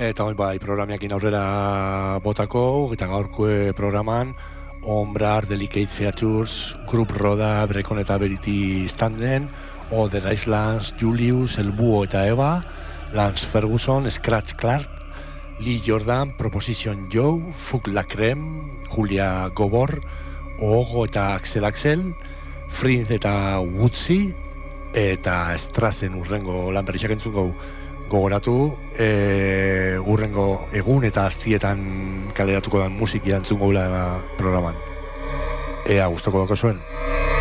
Eta hori bai, programiakin aurrera botako, eta gaurko programan Ombrar, Delicate Features, Group Roda, Brecon eta Verity Standen, Other Islands, Julius, El Búho eta Eva, Lance Ferguson, Scratch Clark, Lee Jordan, Proposition Joe, Fuk La Creme, Julia Gobor, Ogo eta Axel, Frinz eta Woodsy, eta Strassen urrengo lan berriak entzuko gogoratu, urrengo egun eta aztietan kaleratuko dan musiki entzungo gula programan. Ea gustoko doko zuen.